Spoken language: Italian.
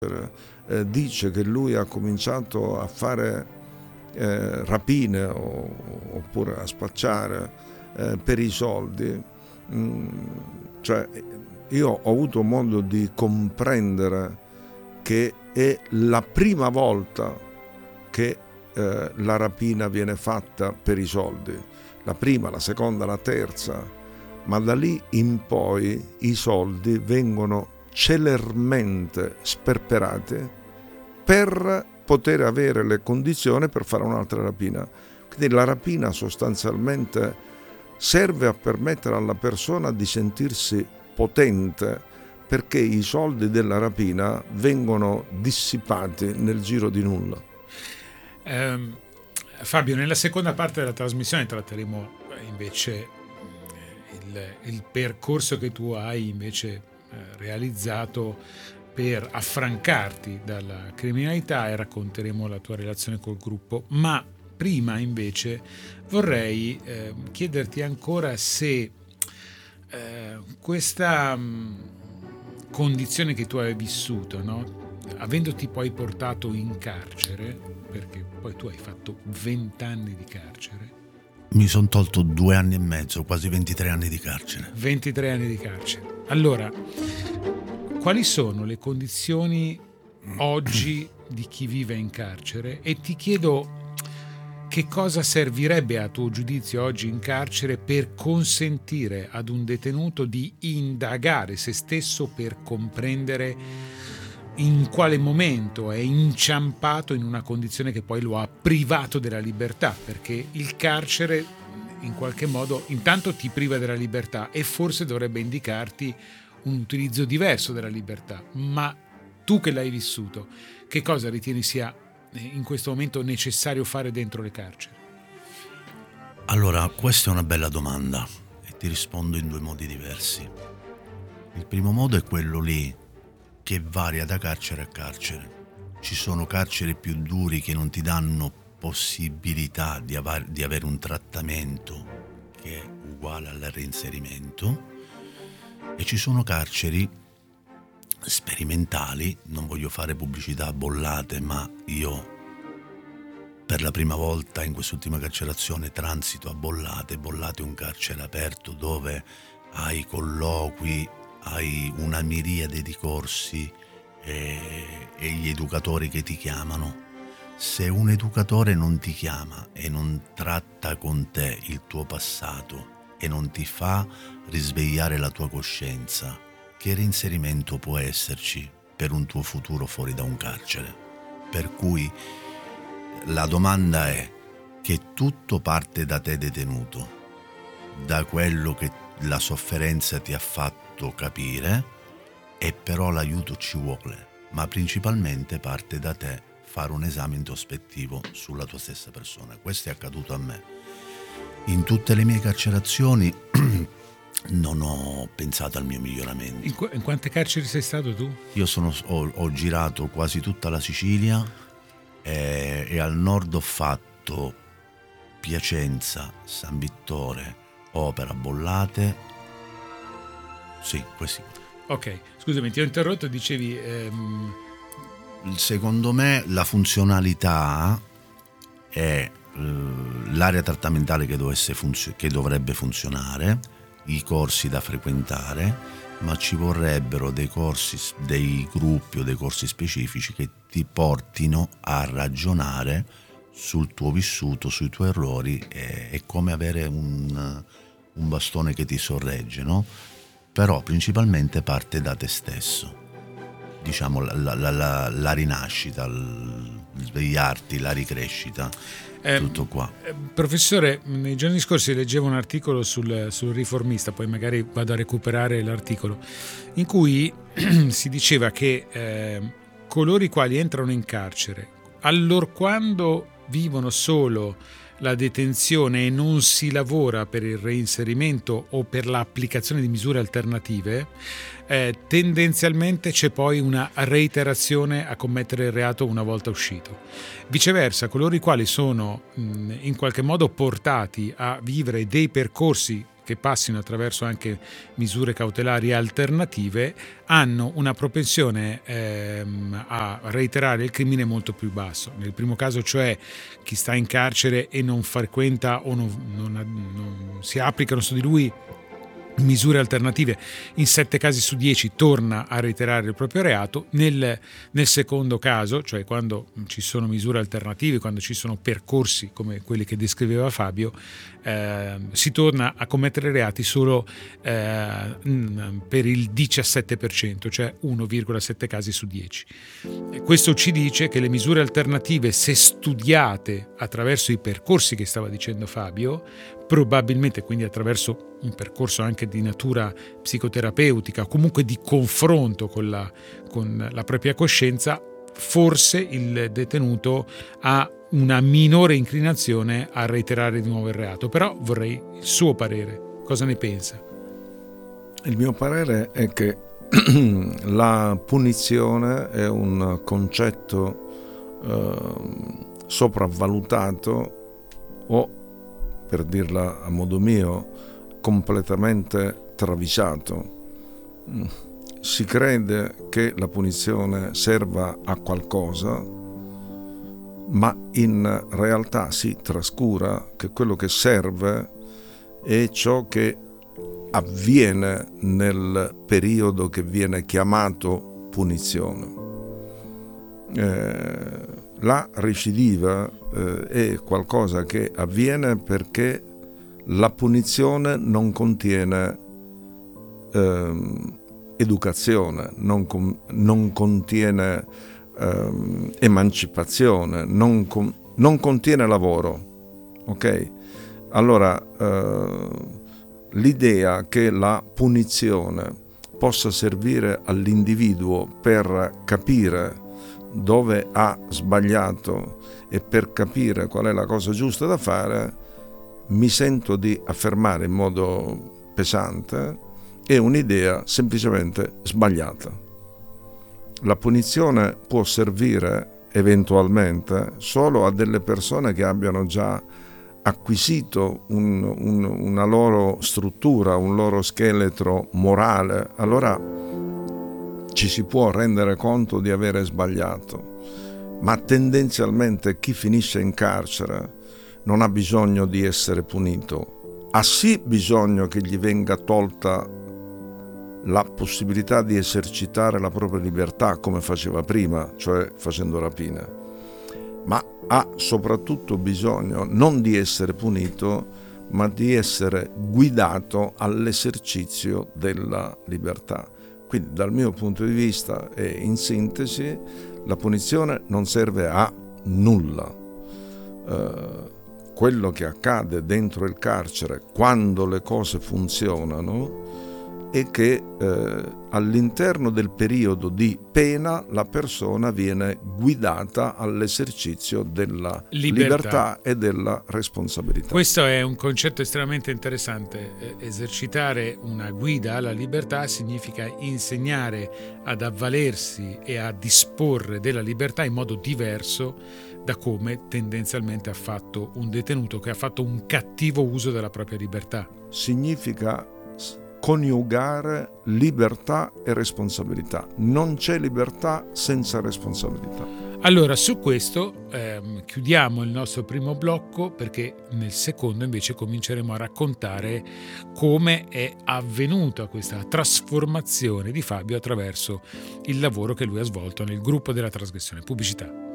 dice che lui ha cominciato a fare rapine oppure a spacciare per i soldi, cioè io ho avuto modo di comprendere che è la prima volta che la rapina viene fatta per i soldi, la prima, la seconda, la terza, ma da lì in poi i soldi vengono celermente sperperati per poter avere le condizioni per fare un'altra rapina. Quindi la rapina sostanzialmente serve a permettere alla persona di sentirsi potente, perché i soldi della rapina vengono dissipati nel giro di nulla. Fabio, nella seconda parte della trasmissione tratteremo invece il percorso che tu hai invece realizzato per affrancarti dalla criminalità, e racconteremo la tua relazione col gruppo. Ma prima invece vorrei chiederti ancora se questa condizione che tu hai vissuto, no? Avendoti poi portato in carcere, perché poi tu hai fatto 20 anni di carcere. Mi sono tolto 2 anni e mezzo, quasi 23 anni di carcere. 23 anni di carcere. Allora, quali sono le condizioni oggi di chi vive in carcere? E ti chiedo che cosa servirebbe a tuo giudizio oggi in carcere per consentire ad un detenuto di indagare se stesso, per comprendere in quale momento è inciampato in una condizione che poi lo ha privato della libertà, perché il carcere in qualche modo intanto ti priva della libertà e forse dovrebbe indicarti un utilizzo diverso della libertà. Ma tu che l'hai vissuto, che cosa ritieni sia in questo momento necessario fare dentro le carceri? Allora, questa è una bella domanda e ti rispondo in 2 modi diversi. Il primo modo è quello lì che varia da carcere a carcere. Ci sono carceri più duri che non ti danno possibilità di avere un trattamento che è uguale al reinserimento, e ci sono carceri sperimentali. Non voglio fare pubblicità bollate, ma io per la prima volta in quest'ultima carcerazione transito a Bollate. Bollate è un carcere aperto dove hai colloqui, hai una miriade di corsi e gli educatori che ti chiamano. Se un educatore non ti chiama e non tratta con te il tuo passato e non ti fa risvegliare la tua coscienza, che reinserimento può esserci per un tuo futuro fuori da un carcere? Per cui la domanda è che tutto parte da te detenuto, da quello che la sofferenza ti ha fatto capire, e però l'aiuto ci vuole, ma principalmente parte da te fare un esame introspettivo sulla tua stessa persona. Questo è accaduto a me. In tutte le mie carcerazioni non ho pensato al mio miglioramento. In quante carceri sei stato tu? Io ho girato quasi tutta la Sicilia e al nord ho fatto Piacenza, San Vittore, Opera, Bollate. Sì, questi. Ok, scusami, ti ho interrotto, dicevi... Secondo me la funzionalità è l'area trattamentale che dovrebbe funzionare, i corsi da frequentare, ma ci vorrebbero dei corsi, dei gruppi o dei corsi specifici che ti portino a ragionare sul tuo vissuto, sui tuoi errori. È come avere un bastone che ti sorregge, no? Però principalmente parte da te stesso, diciamo la rinascita, il svegliarti, la ricrescita, tutto qua. Professore, nei giorni scorsi leggevo un articolo sul Riformista, poi magari vado a recuperare l'articolo, in cui si diceva che coloro i quali entrano in carcere, allorquando vivono solo la detenzione e non si lavora per il reinserimento o per l'applicazione di misure alternative, tendenzialmente c'è poi una reiterazione a commettere il reato una volta uscito. Viceversa, coloro i quali sono in qualche modo portati a vivere dei percorsi che passino attraverso anche misure cautelari alternative hanno una propensione a reiterare il crimine molto più basso. Nel primo caso, cioè chi sta in carcere e non frequenta o non si applicano su di lui misure alternative, in 7 casi su 10 torna a reiterare il proprio reato. Nel secondo caso, cioè quando ci sono misure alternative, quando ci sono percorsi come quelli che descriveva Fabio, si torna a commettere reati solo per il 17%, cioè 1,7 casi su 10. Questo ci dice che le misure alternative, se studiate attraverso i percorsi che stava dicendo Fabio, probabilmente quindi attraverso un percorso anche di natura psicoterapeutica, comunque di confronto con la propria coscienza, forse il detenuto ha una minore inclinazione a reiterare di nuovo il reato. Però vorrei il suo parere. Cosa ne pensa? Il mio parere è che la punizione è un concetto sopravvalutato o, per dirla a modo mio, completamente travisato. Si crede che la punizione serva a qualcosa, ma in realtà si trascura che quello che serve è ciò che avviene nel periodo che viene chiamato punizione. La recidiva è qualcosa che avviene perché la punizione non contiene educazione, non contiene emancipazione, non contiene lavoro. Ok? Allora, l'idea che la punizione possa servire all'individuo per capire dove ha sbagliato e per capire qual è la cosa giusta da fare, mi sento di affermare in modo pesante, è un'idea semplicemente sbagliata. La punizione può servire eventualmente solo a delle persone che abbiano già acquisito una loro struttura, un loro scheletro morale. Allora ci si può rendere conto di avere sbagliato, ma tendenzialmente chi finisce in carcere non ha bisogno di essere punito, ha sì bisogno che gli venga tolta la possibilità di esercitare la propria libertà come faceva prima, cioè facendo rapine, ma ha soprattutto bisogno non di essere punito, ma di essere guidato all'esercizio della libertà. Quindi dal mio punto di vista e in sintesi, la punizione non serve a nulla. Quello che accade dentro il carcere quando le cose funzionano è che all'interno del periodo di pena la persona viene guidata all'esercizio della libertà e della responsabilità. Questo è un concetto estremamente interessante. Esercitare una guida alla libertà significa insegnare ad avvalersi e a disporre della libertà in modo diverso da come tendenzialmente ha fatto un detenuto che ha fatto un cattivo uso della propria libertà. Significa coniugare libertà e responsabilità. Non c'è libertà senza responsabilità. Allora, su questo chiudiamo il nostro primo blocco, perché nel secondo invece cominceremo a raccontare come è avvenuta questa trasformazione di Fabio attraverso il lavoro che lui ha svolto nel gruppo della trasgressione. Pubblicità.